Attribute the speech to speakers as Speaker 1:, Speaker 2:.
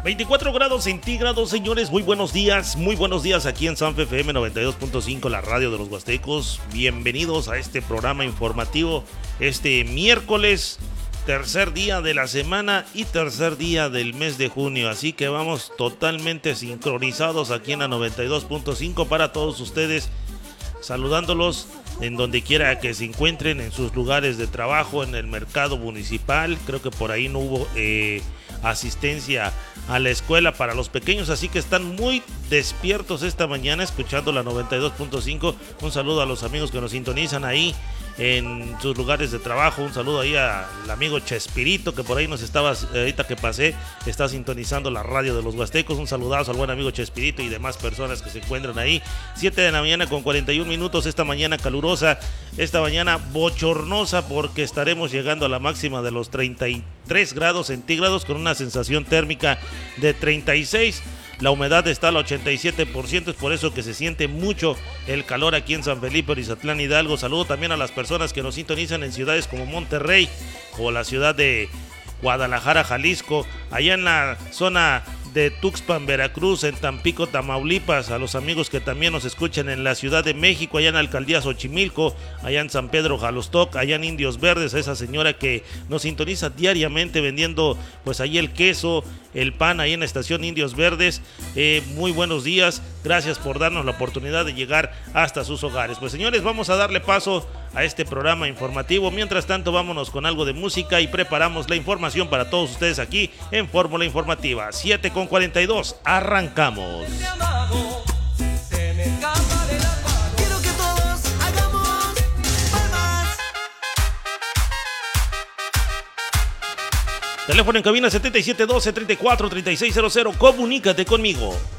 Speaker 1: 24 grados centígrados, señores, muy buenos días aquí en Sanfe FM 92.5, la radio de los Huastecos. Bienvenidos a este programa informativo, este miércoles, tercer día de la semana y tercer día del mes de junio, así que vamos totalmente sincronizados aquí en la 92.5 para todos ustedes, saludándolos en donde quiera que se encuentren, en sus lugares de trabajo, en el mercado municipal. Creo que por ahí no hubo asistencia a la escuela para los pequeños, así que están muy despiertos esta mañana escuchando la 92.5. Un saludo a los amigos que nos sintonizan ahí en sus lugares de trabajo. Un saludo ahí al amigo Chespirito, que por ahí nos estaba, ahorita que pasé, está sintonizando la radio de los Huastecos. Un saludazo al buen amigo Chespirito y demás personas que se encuentran ahí. 7 de la mañana con 41 minutos, esta mañana calurosa, esta mañana bochornosa, porque estaremos llegando a la máxima de los 33 grados centígrados con una sensación térmica de 36. La humedad está al 87%, es por eso que se siente mucho el calor aquí en San Felipe, Orizatlán, Hidalgo. Saludo también a las personas que nos sintonizan en ciudades como Monterrey o la ciudad de Guadalajara, Jalisco, allá en la zona de Tuxpan, Veracruz, en Tampico, Tamaulipas, a los amigos que también nos escuchan en la Ciudad de México, allá en la Alcaldía Xochimilco, allá en San Pedro Jalostoc, allá en Indios Verdes, a esa señora que nos sintoniza diariamente vendiendo pues ahí el queso, el pan, ahí en la estación Indios Verdes. Muy buenos días, gracias por darnos la oportunidad de llegar hasta sus hogares. Pues señores, vamos a darle paso a este programa informativo. Mientras tanto, vámonos con algo de música y preparamos la información para todos ustedes aquí en Fórmula Informativa. 7:42, arrancamos. Teléfono en cabina 7712-343600. Comunícate conmigo.